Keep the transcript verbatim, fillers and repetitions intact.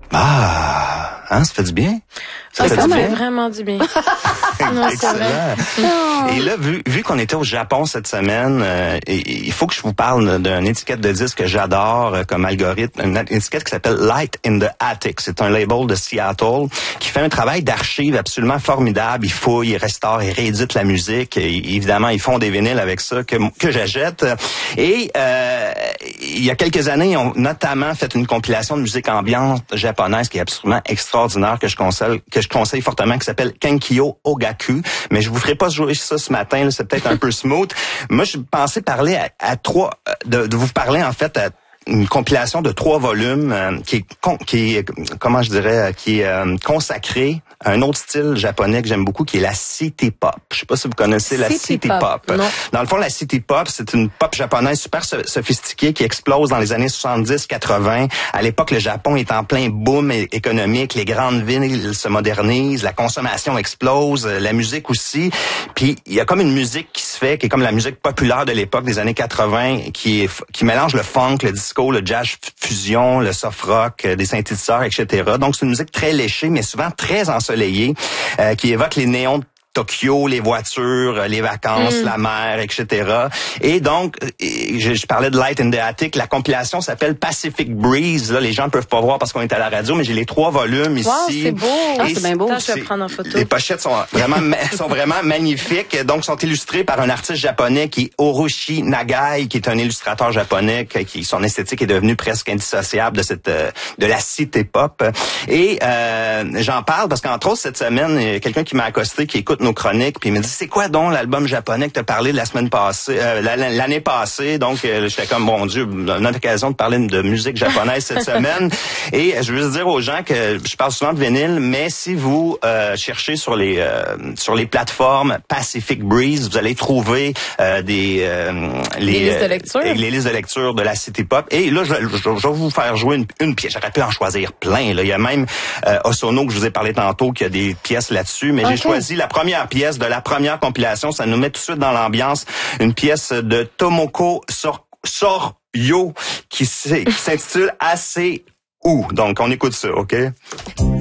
Ah, hein, ça fait du bien. Ça, ça, fait, ça fait vraiment du bien. Non, c'est vrai. Et là, vu, vu qu'on était au Japon cette semaine, euh, il faut que je vous parle d'une étiquette de disque que j'adore euh, comme algorithme, une étiquette qui s'appelle Light in the Attic. C'est un label de Seattle qui fait un travail d'archive absolument formidable. Ils fouillent, ils restaurent, ils rééditent la musique. Et, évidemment, ils font des vinyles avec ça que, que j'achète. Et euh, il y a quelques années, ils ont notamment fait une compilation de musique ambiante japonaise qui est absolument extraordinaire, que je conseille, que je conseille fortement, qui s'appelle Kenkyo Ogaku. Mais je vous ferai pas jouer ça ce matin, là, c'est peut-être un peu smooth. Moi, je pensais parler à, à trois, de, de vous parler en fait à une compilation de trois volumes euh, qui est, qui est, comment je dirais, qui est euh, consacrée à un autre style japonais que j'aime beaucoup, qui est la city pop. Je sais pas si vous connaissez la city, city pop. pop. Non. Dans le fond, la city pop, c'est une pop japonaise super sophistiquée qui explose dans les années soixante-dix quatre-vingts. À l'époque, le Japon est en plein boom économique, les grandes villes se modernisent, la consommation explose, la musique aussi. Puis il y a comme une musique qui se fait, qui est comme la musique populaire de l'époque des années quatre-vingts, qui est qui mélange le funk, le disco, le jazz fusion, le soft rock, des synthétiseurs, et cetera. Donc c'est une musique très léchée, mais souvent très ensoleillée, euh, qui évoque les néons de Tokyo, les voitures, les vacances, mm. la mer, et cetera. Et donc, je, je parlais de Light in the Attic. La compilation s'appelle Pacific Breeze. Là, les gens peuvent pas voir parce qu'on est à la radio, mais j'ai les trois volumes ici. Wow, c'est beau. Ah, c'est bien beau. Attends, je vais prendre en photo. Les pochettes sont vraiment, sont vraiment magnifiques. Donc, sont illustrées par un artiste japonais qui est Orochi Nagai, qui est un illustrateur japonais, qui son esthétique est devenue presque indissociable de cette, de la cité pop. Et euh, j'en parle parce qu'entre autres cette semaine, il y a quelqu'un qui m'a accosté, qui écoute nos chroniques, puis il me dit, c'est quoi donc l'album japonais que tu as parlé de la semaine passée, euh, l'année passée. Donc, euh, j'étais comme, bon Dieu, on a l'occasion de parler de musique japonaise cette semaine. Et je veux dire aux gens que je parle souvent de vinyle, mais si vous euh, cherchez sur les euh, sur les plateformes Pacific Breeze, vous allez trouver euh, des euh, les, les listes de lecture, euh, les listes de lecture de la city pop. Et là, je, je, je vais vous faire jouer une, une pièce. J'aurais pu en choisir plein. Là. Il y a même euh, Osono que je vous ai parlé tantôt qui a des pièces là-dessus, mais okay. j'ai choisi la première pièce de la première compilation. Ça nous met tout de suite dans l'ambiance. Une pièce de Tomoko Sor- Soryo qui s'intitule Assez Ou. Donc, on écoute ça, OK?